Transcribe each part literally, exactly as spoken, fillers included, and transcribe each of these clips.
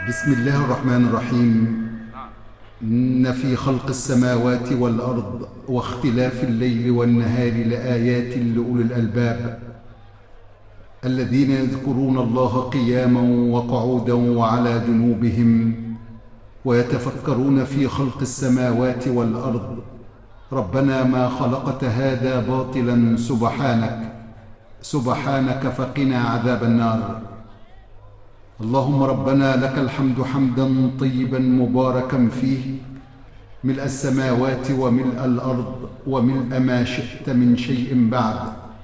بسم الله الرحمن الرحيم. إن في خلق السماوات والأرض واختلاف الليل والنهار لآيات لأولي الألباب الذين يذكرون الله قياما وقعودا وعلى جنوبهم ويتفكرون في خلق السماوات والأرض ربنا ما خلقت هذا باطلا سبحانك سبحانك فقنا عذاب النار. اللهم ربنا لك الحمد حمدا طيبا مباركا فيه ملء السماوات وملء الأرض وملء ما شئت من شيء بعد.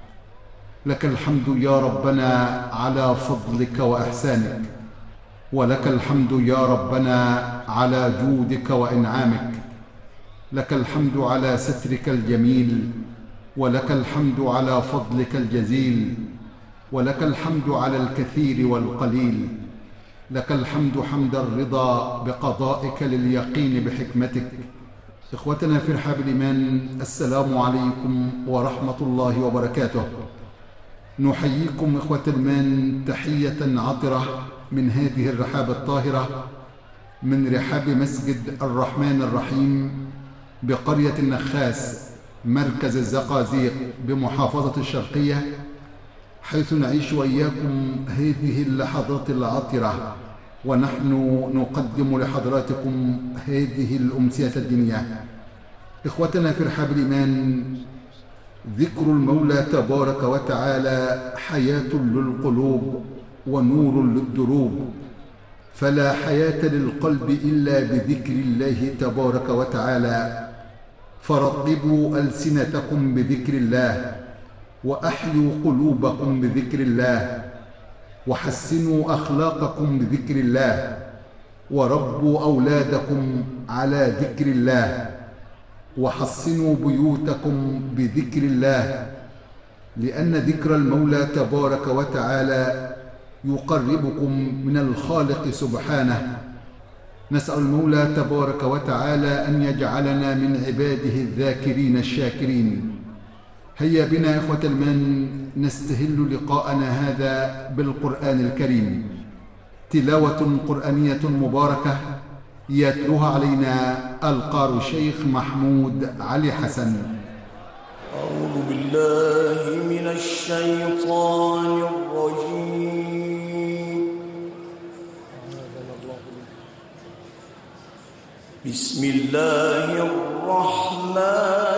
لك الحمد يا ربنا على فضلك وإحسانك، ولك الحمد يا ربنا على جودك وإنعامك. لك الحمد على سترك الجميل، ولك الحمد على فضلك الجزيل، ولك الحمد على الكثير والقليل. لك الحمد حمد الرضا بقضائك لليقين بحكمتك. إخوتنا في رحاب الإيمان، السلام عليكم ورحمة الله وبركاته. نحييكم إخوة الإيمان تحية عطرة من هذه الرحاب الطاهرة، من رحاب مسجد الرحمن الرحيم بقرية النخاس مركز الزقازيق بمحافظة الشرقية، حيث نعيش وإياكم هذه اللحظات العطرة ونحن نقدم لحضراتكم هذه الأمسية الدينية. إخوتنا في رحاب الإيمان، ذكر المولى تبارك وتعالى حياة للقلوب ونور للدروب، فلا حياة للقلب إلا بذكر الله تبارك وتعالى. فرطبوا ألسنتكم بذكر الله، وأحيوا قلوبكم بذكر الله، وحسنوا أخلاقكم بذكر الله، وربوا أولادكم على ذكر الله، وحصنوا بيوتكم بذكر الله، لأن ذكر المولى تبارك وتعالى يقربكم من الخالق سبحانه. نسأل المولى تبارك وتعالى أن يجعلنا من عباده الذاكرين الشاكرين. هيا بنا إخوة الإيمان نستهل لقاءنا هذا بالقرآن الكريم، تلاوة قرآنية مباركة يتلوها علينا القارئ الشيخ محمود علي حسن. أعوذ بالله من الشيطان الرجيم. بسم الله الرحمن